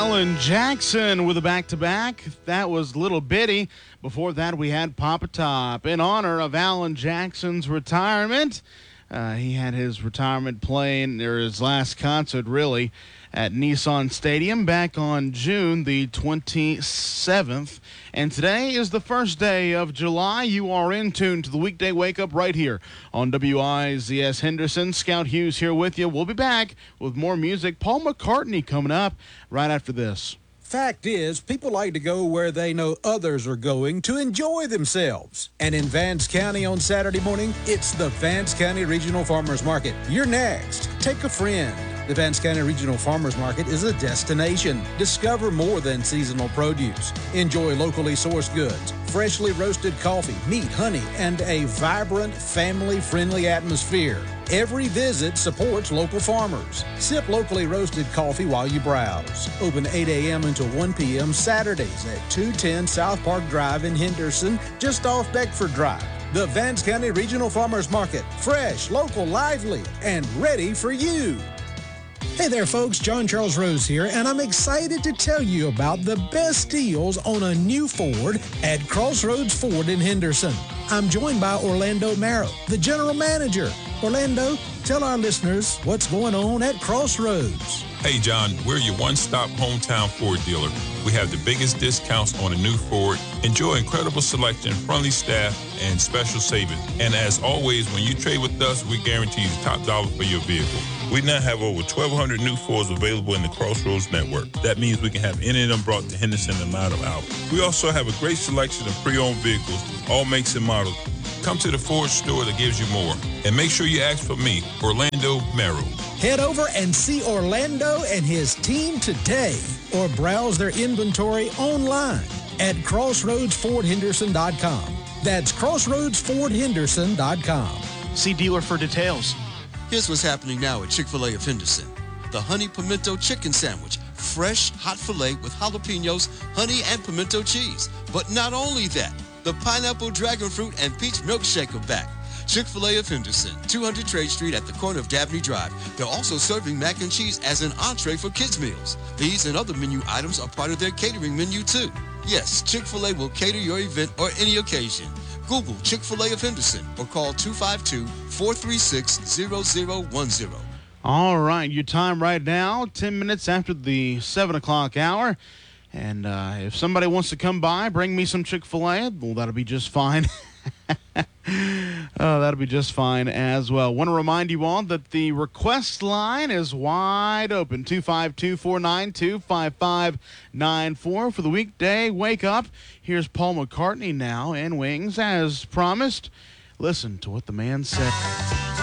Alan Jackson with a back-to-back. That was Little Bitty. Before that, we had Papa Top. In honor of Alan Jackson's retirement, he had his retirement playing, or his last concert, really, at Nissan Stadium back on June the 27th. And today is the first day of July. You are in tune to the weekday wake-up right here on WIZS Henderson. Scout Hughes here with you. We'll be back with more music. Paul McCartney coming up right after this. Fact is, people like to go where they know others are going to enjoy themselves. And in Vance County on Saturday morning, it's the Vance County Regional Farmers Market. You're next. Take a friend. The Vance County Regional Farmers Market is a destination. Discover more than seasonal produce. Enjoy locally sourced goods, freshly roasted coffee, meat, honey, and a vibrant, family-friendly atmosphere. Every visit supports local farmers. Sip locally roasted coffee while you browse. Open 8 a.m. until 1 p.m. Saturdays at 210 South Park Drive in Henderson, just off Beckford Drive. The Vance County Regional Farmers Market. Fresh, local, lively, and ready for you. Hey there, folks. John Charles Rose here, and I'm excited to tell you about the best deals on a new Ford at Crossroads Ford in Henderson. I'm joined by Orlando Marrow, the general manager. Orlando, tell our listeners what's going on at Crossroads. Hey, John, we're your one-stop hometown Ford dealer. We have the biggest discounts on a new Ford. Enjoy incredible selection, friendly staff, and special savings. And as always, when you trade with us, we guarantee you the top dollar for your vehicle. We now have over 1,200 new Fords available in the Crossroads network. That means we can have any of them brought to Henderson in a matter of hours. We also have a great selection of pre-owned vehicles, all makes and models. Come to the Ford store that gives you more. And make sure you ask for me, Orlando Marrow. Head over and see Orlando and his team today, or browse their inventory online at CrossroadsFordHenderson.com. That's CrossroadsFordHenderson.com. See dealer for details. Here's what's happening now at Chick-fil-A of Henderson. The Honey Pimento Chicken Sandwich. Fresh, hot filet with jalapenos, honey, and pimento cheese. But not only that, the pineapple dragon fruit and peach milkshake are back. Chick-fil-A of Henderson, 200 Trade Street at the corner of Dabney Drive. They're also serving mac and cheese as an entree for kids' meals. These and other menu items are part of their catering menu, too. Yes, Chick-fil-A will cater your event or any occasion. Google Chick-fil-A of Henderson or call 252-436-0010. All right, your time right now, 10 minutes after the 7 o'clock hour. And if somebody wants to come by, bring me some Chick-fil-A, well, that'll be just fine. That'll be just fine as well. Want to remind you all that the request line is wide open, 252-492-5594 for the weekday wake up. Here's Paul McCartney now and Wings. As promised, listen to what the man said.